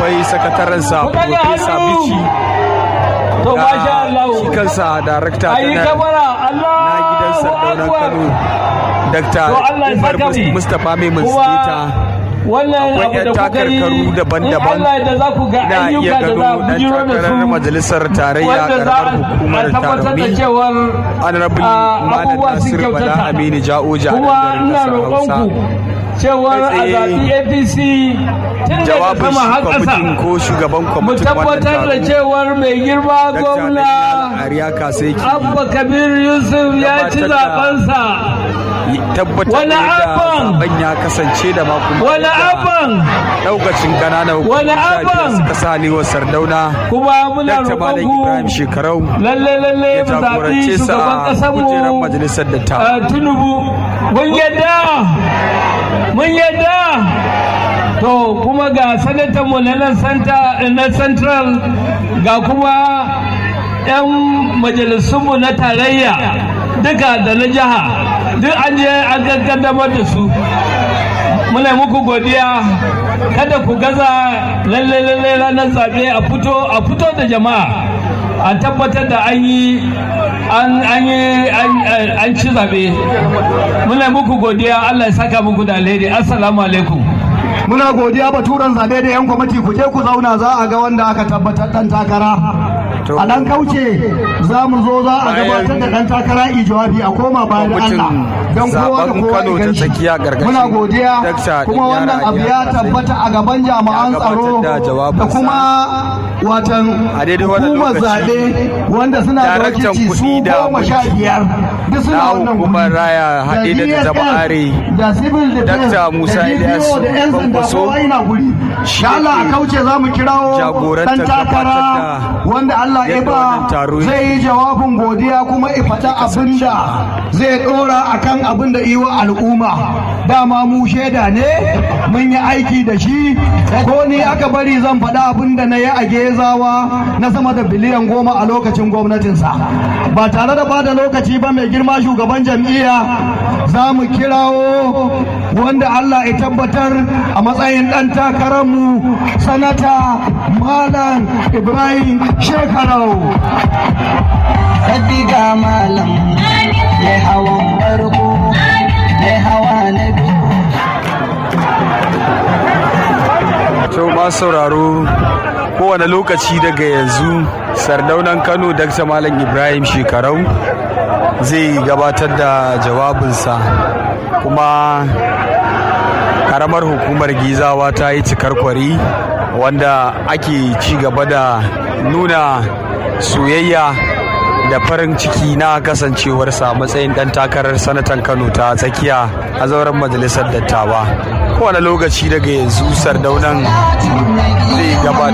akwai sakatarensa Profesa Bichi da shi kansa darakta na gidan Sardaunan Kano Dr. Umar Mustapha mai Musulita. Akwai 'yan takarkaru daban-daban na iya gano ɗan takarar majalisar tarayya karamar hukumar Tarauni Honorable Malam Nasir Bala Aminu Ja'oja a garin ƙasar Hausa. Cewar a zaɓi APC tun daga sama har ƙasa mu tabbatar da cewar mai girma gwamna Abba Kabir Yusuf ya ci zaɓensa. Tabbatar da zaben ya kasance da wani abin daukacin kananan hukumar suka sa wa Sardauna kuma muna roƙon Ibrahim Shekarau lalle mu zaɓi shugaban ƙasar mu majalisar dattawa Tinubu mun yadda to kuma ga sanatan mu na central ga kuma 'yan majalisunmu na tarayya duka da na jiha duk an je an gaggardamar da su. Muna muku godiya, kada ku gaza, lalle ranar zaɓe a fito da jama'a a tabbatar da an ci zaɓe. Muna muku godiya, Allah ya saka muku da alheri. Assalamu alaikum. Muna godiya baturan zaɓe da 'yan kwamiti, ku je ku zauna za a ga wanda aka tabbatar ɗan takara. A ɗan kauce za mu zo za a gabatar da ɗan takara jawabi a koma bayan Allah don kowa da kowa ya ganshi. Muna godiya kuma wannan abu ya tabbata a gaban jami'an tsaro da kuma watan hukumar zaɓe wanda suna da wakilci su 15 duk suna wannan hukumar raya haɗe da jama'are da civil defense da DPO da 'yan sanda kowa yana guri. Allah a kauce za mu kirawo ɗan takara wanda Allah ya ba zai yi jawabin godiya kuma ifata abinda zai dora akan abin da iwa al'umma. Dama mu shaida ne mun yi aiki da shi, ko ni aka bari zan faɗa abin da na yi a gezawa na sama da biliyan 10 a lokacin gwamnatinsa. Ba tare da bada lokaci ba, mai girma shugaban jam'iyya za mu kirawo wanda Allah ya tabbatar a matsayin ɗan takararmu sanata Malam Ibrahim Shekarau. Sadiga malam mai hawan farko mai hawa na biyu. To ma sauraro, kowane lokaci daga yanzu Sardaunan Kano Dr. Malam Ibrahim Shekarau zai gabatar da jawabinsa, kuma karamar hukumar Gizawa ta yi cikar kwari wanda ake ci gaba da nuna soyayya da farin ciki na kasancewarsa matsayin dan takarar sanatan Kano ta tsakiya a zauren majalisar dattawa. Kowane lokaci daga yanzu Sardaunan zai gabatar